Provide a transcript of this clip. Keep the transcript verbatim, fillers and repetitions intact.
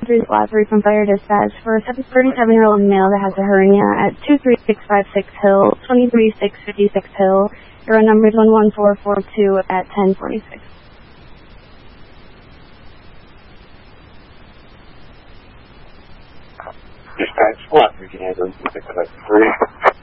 three flat three from Fire Dispatch for a thirty-seven-year-old male that has a hernia at two three six five six Hill, twenty-three six fifty-six Hill. Your number is one one four four two at ten forty-six. Dispatch, flat three, can handle six five three.